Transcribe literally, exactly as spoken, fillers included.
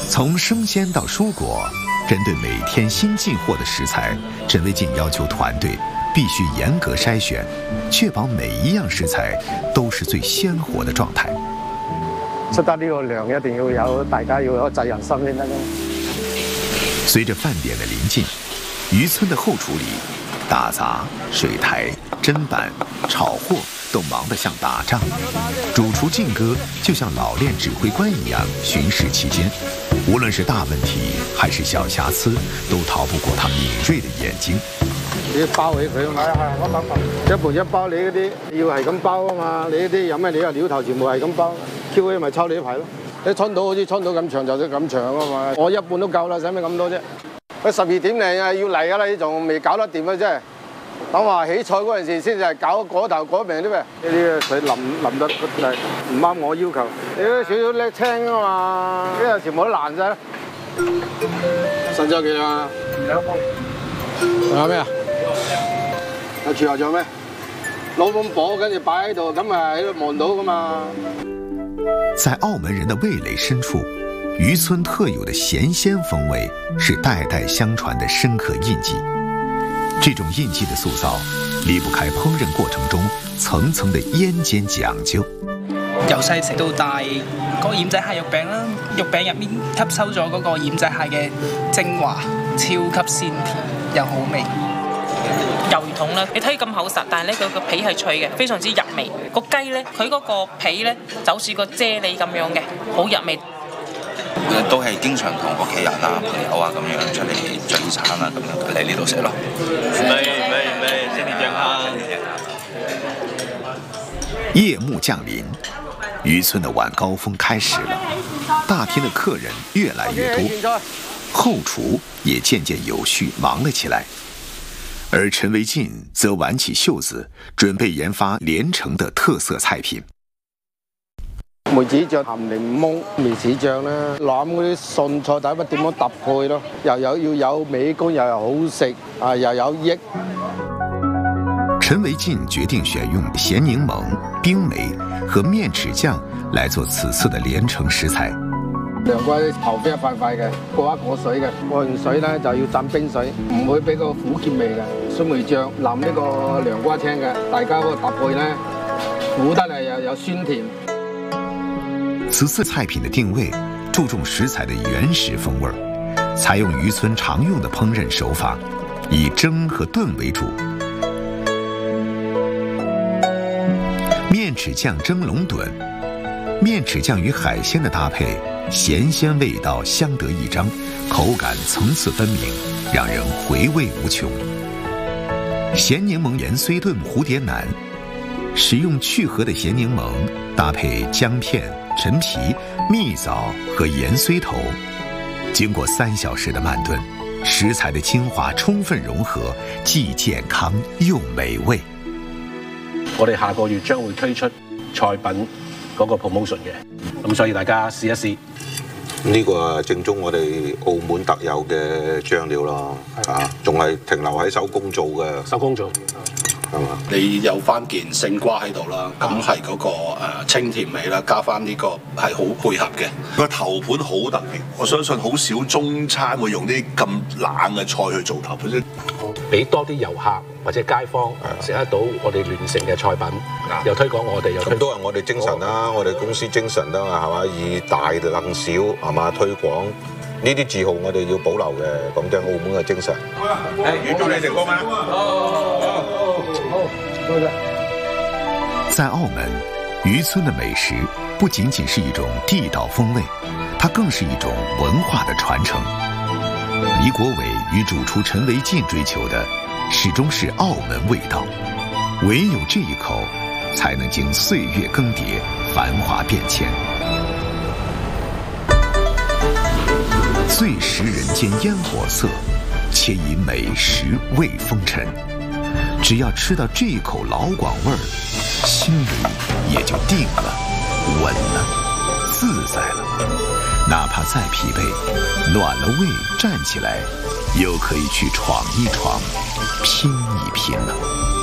从生鲜到蔬果，针对每天新进货的食材，陈维进要求团队必须严格筛选，确保每一样食材都是最鲜活的状态。 出得呢個量一定要有，大家要有責任心先得咯。 隨着飯點的臨近，漁村的後廚理、打雜、水台、砧板、炒貨都忙得像打仗。主廚靖哥就像老練指揮官一樣巡視期間，無論是大問題還是小瑕疵，都逃不過他敏銳的眼睛。 你包起佢啊嘛，我包包一盤一包，你嗰啲要係咁包啊嘛，你嗰啲有咩料啊料頭全部係咁包 ，Q A 咪抽你一排咯。你春到好似春到咁長就得咁長啊嘛，我一半都夠啦，使咩咁多啫？佢十二點零啊要嚟噶啦，你仲未搞得掂啊真係。等話起菜嗰陣時先至係搞嗰頭嗰邊啲咩？呢啲佢淋淋得唔啱我要求，你都少少叻青啊嘛，呢個全部都爛晒啦。新咗幾多啊？兩封。仲有咩啊？有廚餘仲有咩？攞烽火跟住擺喺度，咁咪喺度望到噶嘛。 在澳門人的味蕾深處，漁村特有的鹹鮮風味是代代相傳的深刻印記。這種印記的塑造，離不開烹飪過程中層層的煙煎講究。 由細食到大，嗰個奄仔蟹肉餅啦，肉餅入面吸收咗嗰個奄仔蟹嘅精華，超級鮮甜又好味。 魷魚筒啦，你睇咁厚實，但係咧佢個皮係脆嘅，非常之入味。個雞咧，佢嗰個皮咧就好似個啫喱咁樣嘅，好入味。 都係經常同屋企人啊、朋友啊咁樣出嚟聚餐啊，咁樣嚟呢度食咯。 沒沒沒，身體健康。 夜幕降臨，漁村的晚高峰開始了，大廳的客人越來越多，後廚也漸漸有序忙了起來。而陳維進則挽起袖子，準備研發連城的特色菜品。 梅子醬、鹹檸檬、梅子醬啦，攬嗰啲餸菜，睇乜點樣搭配咯？又有要有美觀，又有好食，啊又有益。 陳維進決定選用鹹檸檬、冰梅和面豉醬來做此次的連城食材。 涼瓜頭啡一塊塊嘅，過一過水嘅，過完水咧就要浸冰水，唔會俾個苦澀味嘅。酸梅醬淋呢個涼瓜青嘅，大家嗰個搭配咧，苦得嚟又有酸甜。 此次菜品的定位注重食材的原始風味，採用漁村常用的烹飪手法，以蒸和燉為主。面豉醬蒸龍躉，面豉醬與海鮮的搭配，鹹鮮味道相得益彰，口感層次分明，讓人回味無窮。鹹檸檬鹽水燉蝴蝶腩，使用去核的鹹檸檬搭配薑片、陳皮、蜜棗和鹽水頭，經過三小時的慢燉，食材的精華充分融合，既健康又美味。 我哋下個月將會推出菜品嗰個 promotion 嘅，咁所以大家試一試。 呢個係正宗我哋澳門特有嘅醬料咯，啊，仲係停留喺手工做嘅。 手工做。 係嘛？ 你有翻件勝瓜喺度啦，咁係嗰個誒清甜味啦，加翻呢個係好配合嘅。 個頭盤好特別，我相信好少中餐會用啲咁冷嘅菜去做頭盤先。 俾多啲遊客或者街坊食得到我哋聯城嘅菜品，又推廣我哋，又推咁都係我哋精神啦，我哋公司精神啦，係嘛？以大能小係嘛推廣。呢啲字號我哋要保留嘅，講真，澳門嘅精神。 誒，預祝你成功啊！ 好，多謝。 在澳門，漁村的美食不僅僅是一種地道風味，它更是一種文化的傳承。黎國偉與主廚陳維進追求的，始終是澳門味道。唯有這一口，才能經歲月更迭，繁華變遷。最食人間煙火色，且以美食慰風塵。只要吃到這一口老廣味兒，心裏也就定了，穩了，自在了。哪怕再疲憊，暖了胃，站起來，又可以去闖一闖，拼一拼了。